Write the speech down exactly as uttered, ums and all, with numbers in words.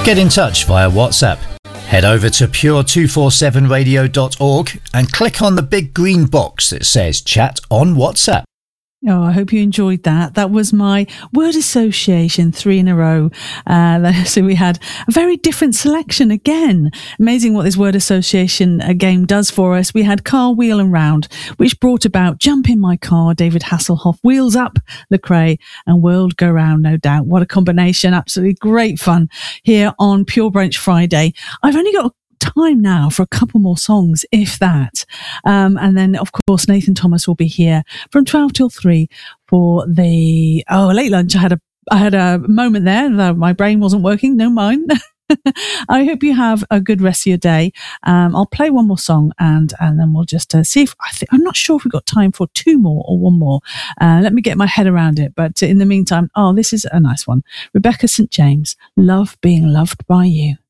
Get in touch via WhatsApp. Head over to pure two forty-seven radio dot org and click on the big green box that says Chat on WhatsApp. Oh, I hope you enjoyed that. That was my word association, three in a row. Uh, so we had a very different selection again. Amazing what this word association uh, game does for us. We had Car, Wheel and Round, which brought about Jump in My Car, David Hasselhoff, Wheels Up, Lecrae, and World Go Round, no doubt. What a combination. Absolutely great fun here on Pure Brunch Friday. I've only got time now for a couple more songs, if that. Um, and then, of course, Nathan Thomas will be here from twelve till three for the, oh, late lunch. I had a, I had a moment there that my brain wasn't working. No, mine. I hope you have a good rest of your day. Um, I'll play one more song and and then we'll just uh, see if, I think, I'm not sure if we've got time for two more or one more. Uh, let me get my head around it. But in the meantime, oh, this is a nice one. Rebecca Saint James, Love Being Loved by You.